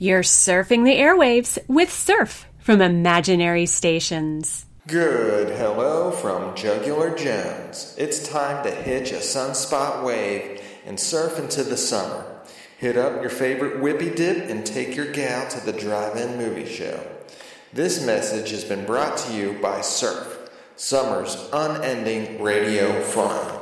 You're surfing the airwaves with Surf from Imaginary Stations. Good hello from Jugular Jones. It's time to hitch a sunspot wave and surf into the summer. Hit up your favorite whippy dip and take your gal to the drive-in movie show. This message has been brought to you by Surf, summer's unending radio fun.